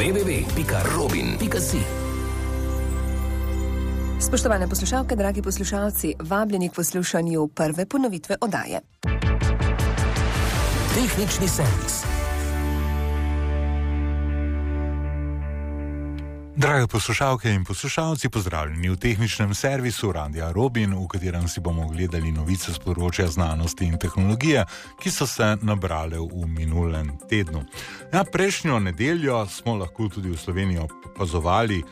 www.robin.si. Spoštovane poslušalke, dragi poslušalci, vabljeni k poslušanju prve ponovitve oddaje. Tehnični servis. Drage poslušalke in poslušalci, pozdravljeni v tehničnem servisu Radia Robin, v katerem si bomo gledali novice z področja znanosti in tehnologije, ki so se nabrale v minulem tednu. Prejšnjo nedeljo smo lahko tudi v Sloveniji opazovali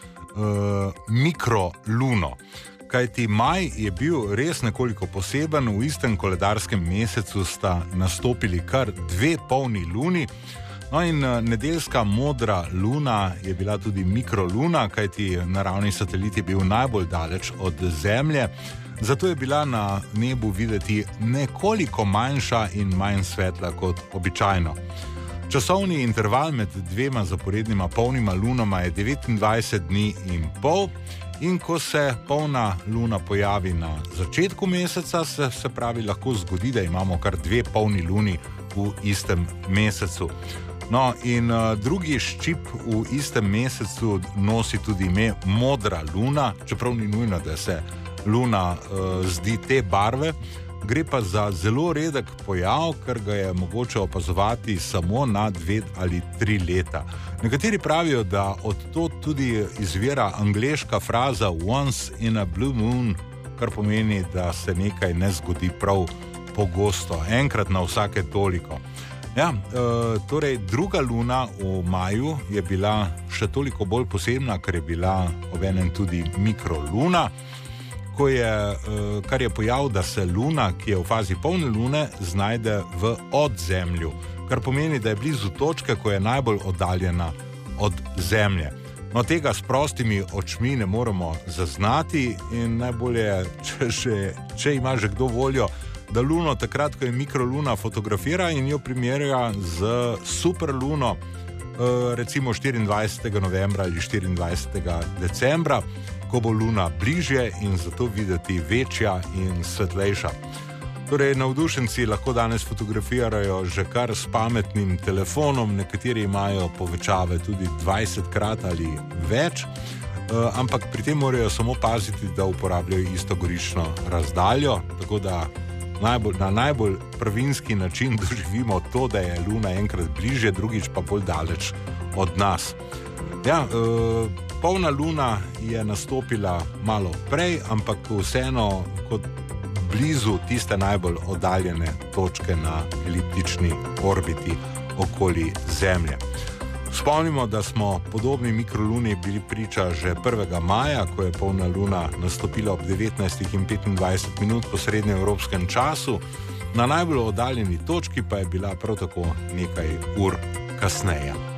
mikroluno. Kajti maj je bil res nekoliko poseben, v istem koledarskem mesecu sta nastopili kar 2 polni luni. No in nedeljska modra luna je bila tudi mikroluna, kajti naravni satelit je bil najbolj daleč od Zemlje, zato je bila na nebu videti nekoliko manjša in manj svetla kot običajno. Časovni interval med 2 zaporednima polnima lunama je 29 dni in pol, in ko se polna luna pojavi na začetku meseca, se pravi lahko zgodi, da imamo kar 2 polni luni v istem mesecu. No, in drugi ščip v istem mesecu nosi tudi ime modra luna, čeprav ni nujno, da se luna zdi te barve. Gre pa za zelo redek pojav, ker ga je mogoče opazovati samo na 2 ali 3 leta. Nekateri pravijo, da od tod tudi izvira angleška fraza once in a blue moon, kar pomeni, da se nekaj ne zgodi prav pogosto, enkrat na vsake toliko. Torej druga luna v maju je bila še toliko bolj posebna, ker je bila obenem tudi mikroluna, kar je pojav, da se luna, ki je v fazi polne lune, znajde v odzemlju, kar pomeni, da je blizu točke, ko je najbolj oddaljena od Zemlje. No, tega s prostimi očmi ne moremo zaznati in najbolje je, če ima že kdo voljo, da luno takrat, ko je mikroluna, fotografira in jo primerja z superluno, recimo 24. novembra ali 24. decembra, ko bo luna bližje in zato videti večja in svetlejša. Torej, navdušenci lahko danes fotografirajo že kar s pametnim telefonom, nekateri imajo povečave tudi 20krat ali več, ampak pri tem morajo samo paziti, da uporabljajo istogorično razdaljo, tako da na najbolj prvinski način doživimo to, da je luna enkrat bližje, drugič pa bolj daleč od nas. Polna luna je nastopila malo prej, ampak vseeno kot blizu tiste najbolj oddaljene točke na eliptični orbiti okoli Zemlje. Spomnimo, da smo podobni mikroluni bili priča že 1. maja, ko je polna luna nastopila ob 19:25 po srednjeevropskem času, na najbolj oddaljeni točki pa je bila prav tako nekaj ur kasneje.